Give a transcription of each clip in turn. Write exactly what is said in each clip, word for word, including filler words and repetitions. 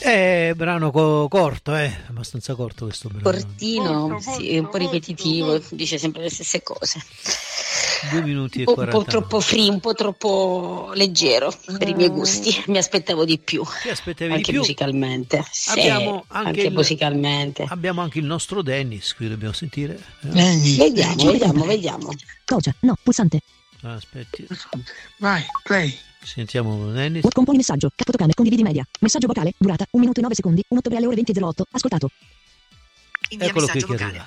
È brano co- corto, eh, abbastanza corto questo brano. Cortino, Molto, sì, un po' molto, ripetitivo, molto. dice sempre le stesse cose. Due minuti Un e po', un po' quaranta. troppo free, un po' troppo leggero per i miei gusti. Mi aspettavo di più, Ti aspettavi di anche più? musicalmente. Sì, Abbiamo anche, anche il, musicalmente. abbiamo anche il nostro Dennis, qui dobbiamo sentire. eh? Vieni, Vediamo, vieni. vediamo, vediamo. Coach, no, pulsante. Ah, aspetti, Vai, play. sentiamo Dennis. Word componi messaggio. Fotocamera, condividi media. Messaggio vocale, durata un minuto e nove secondi. un ottobre alle ore venti e zero otto. Ascoltato. Eccolo qui che arriva.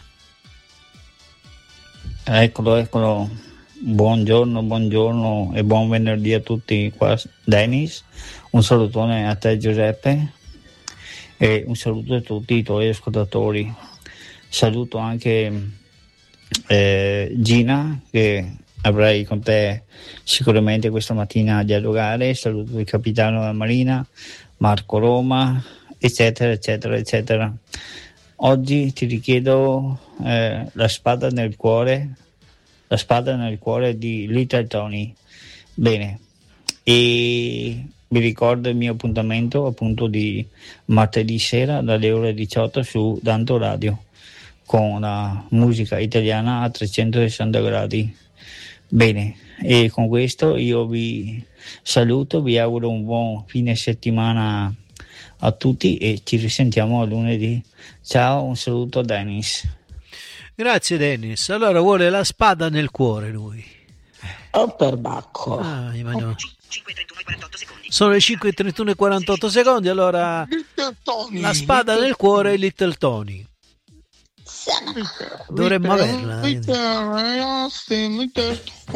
Eccolo, eccolo. Buongiorno, buongiorno e buon venerdì a tutti qua. Dennis, un salutone a te Giuseppe e un saluto a tutti i tuoi ascoltatori. Saluto anche eh, Gina, che avrai con te sicuramente questa mattina a dialogare. Saluto il capitano della Marina, Marco Roma, eccetera, eccetera, eccetera. Oggi ti richiedo eh, la spada nel cuore, la spada nel cuore di Little Tony. Bene, e vi ricordo il mio appuntamento appunto di martedì sera dalle ore diciotto su Danto Radio con la musica italiana a trecentosessanta gradi. Bene, e con questo io vi saluto, vi auguro un buon fine settimana a tutti e ci risentiamo a lunedì. Ciao, un saluto a Dennis. Grazie Dennis. Allora vuole la spada nel cuore lui. Oh, per bacco. Ah, immagino. Sono le cinque e trentuno e quarantotto secondi, allora Little Tony, la spada Little nel cuore Little Tony. Sana. Little- Dovremmo Little- averla. Little- Little-